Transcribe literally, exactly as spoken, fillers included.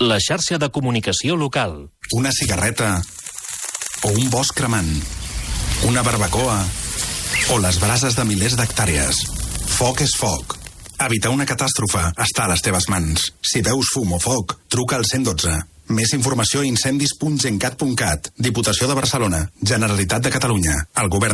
La xarxa de comunicació local. Una cigarreta o un bosc cremant. Una barbacoa o les brases de milers d'hectàrees. Foc és foc. Evitar una catàstrofe està a les teves mans. Si veus fum o foc, truca al cent i dotze. Més informació a incendis punt gencat punt cat. Diputació de Barcelona. Generalitat de Catalunya. El govern